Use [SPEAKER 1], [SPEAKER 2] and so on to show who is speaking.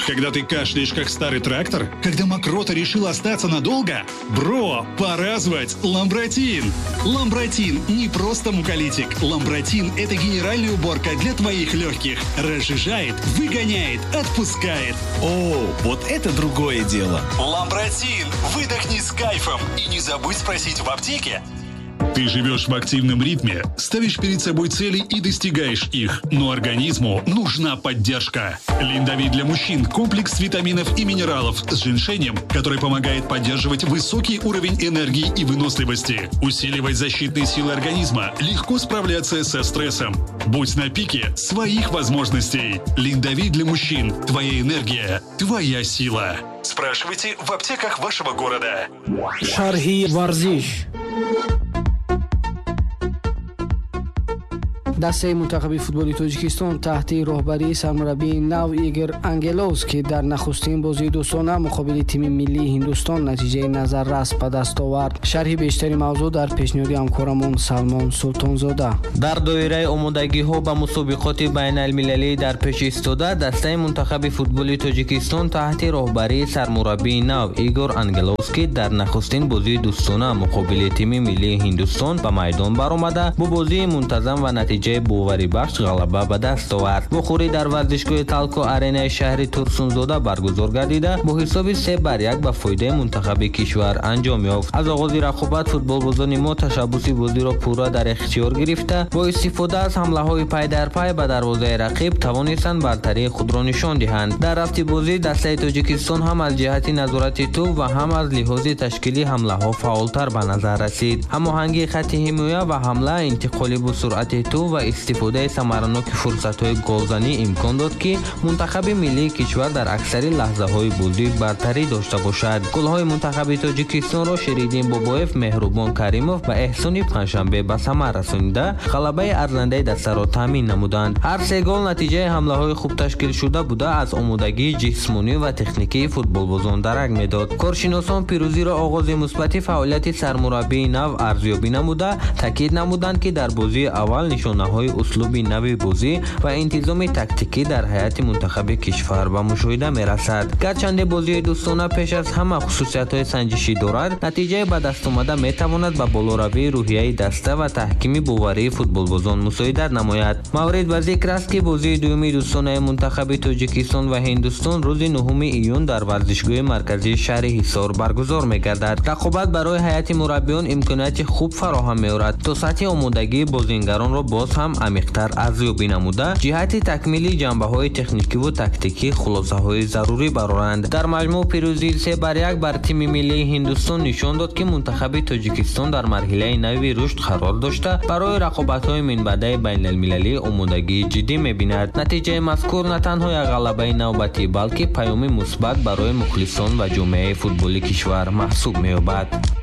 [SPEAKER 1] Когда ты кашляешь, как старый трактор? Когда мокрота решил остаться надолго? Бро, пора звать Ламбротин. Ламбротин не просто муколитик. Ламбротин – это генеральная уборка для твоих легких. Разжижает, выгоняет, отпускает.
[SPEAKER 2] О, вот это другое дело.
[SPEAKER 1] Ламбротин. Выдохни с кайфом. И не забудь спросить в аптеке. Ты живешь в активном ритме, ставишь перед собой цели и достигаешь их, но организму нужна поддержка. Линдавит для мужчин – комплекс витаминов и минералов с женьшенем, который помогает поддерживать высокий уровень энергии и выносливости, усиливать защитные силы организма, легко справляться со стрессом. Будь на пике своих возможностей. Линдавит для мужчин – твоя энергия, твоя сила. Спрашивайте в аптеках вашего города.
[SPEAKER 3] Шарҳи варзиш. дастаи мунтахаби футболи тоҷикистон таҳти роҳбарии сармураббии нав Игор Ангеловский дар нахустин бозии дӯстона муқобили тими миллии Ҳиндустон натиҷаи назаррас ба даст овард. Шарҳи бештари мавзӯъ дар пешниҳоди ҳамкорамон Салмон Султонзода.
[SPEAKER 4] дар доираи омодагиҳо ба мусобиқоти байналмилалӣ дар пеш истода дастаи мунтахаби футболи тоҷикистон таҳти роҳбарии сармураббии нав Игор Ангеловский дар нахустин бозии дӯстона муқобили тими миллии Ҳиндустон ба майдон баромада бо бозии мунтазам ва натиҷаи боварибахш ғалаба ба даст овард. вохӯрӣ дар варзишгоҳи Талко аренаи шаҳри Турсунзода баргузор гардида бо ҳисоби 3-1 ба фоидаи мунтахаби кишвар анҷом ёфт. аз оғози рақобат футболбозони мо ташаббуси бозиро пурра дар ихтиёр гирифта бо истифода аз ҳамлаҳои пайдарпай ба дарвозаи рақиб тавонистанд бартарии худро нишон диҳанд. дар рафти бозӣ дастаи Тоҷикистон ҳам аз ҷиҳати назорати тӯб ва ҳам аз лиҳози ташкилии ҳамлаҳо фаъолтар ба назар расид. ҳамоҳангии хатти ҳимоя ва ҳамла, интиқолӣ бо суръати тӯб ва истифодаи самараноки фурсатҳои голзанӣ имкон дод ки мунтахаби миллии кишвар дар аксари лаҳзаҳои бозӣ бартарӣ дошта бошад. голҳои мунтахаби Тоҷикистонро Ширидин Бобоев, Меҳрубон Каримов ва Эҳсони Паншанбе ба самар расонида ғалабаи арзандаи дастаро таъмин намуданд. ҳар се гол натиҷаи ҳамлаҳои хуб ташкилшуда буда аз омодагии ҷисмонӣ ва техникии футболбозон дарак медод. коршиносон пирӯзиро оғози мусбати фаъолияти сармураббии нав арзёбӣ намуда таъкид намуданд ки дар бозии аввал нишонаҳои услуби нави бозӣ ва интизоми тактикӣ дар ҳайати мунтахаби кишвар ба мушоҳида мерасад. гарчанде бозии дӯстона пеш аз ҳама хусусиятҳои санҷишӣ дорад, натиҷаи ба дастомада метавонад ба болоравии рӯҳияи даста ва таҳкими боварии футболбозон мусоидат намояд. маврид ба зикр аст ки бозии дуюми дӯстонаи мунтахаби Тоҷикистон ва Ҳиндустон рӯзи 9 июн дар варзишгоҳи марказии шаҳри Ҳисор баргузор мегардад. рақобат барои ҳайати мураббиён имконияти хуб фароҳам меорад то сатҳи омодагии бозингаронро боз ҳам амиқтар арзёбӣ намуда ҷиҳати такмили ҷанбаҳои техникиву тактикӣ хулосаҳои зарурӣ бароранд. дар маҷмӯъ пирӯзии 3-1 бар тими миллии Ҳиндустон нишон дод ки мунтахаби Тоҷикистон дар марҳилаи нави рушд қарор дошта барои рақобатҳои минбаъдаи байналмилалӣ омодагии ҷиддӣ мебинад. натиҷаи мазкур на танҳо як ғалабаи навбатӣ, балки паёми мусбат барои мухлисон ва ҷомеаи футболи кишвар маҳсуб меёбад.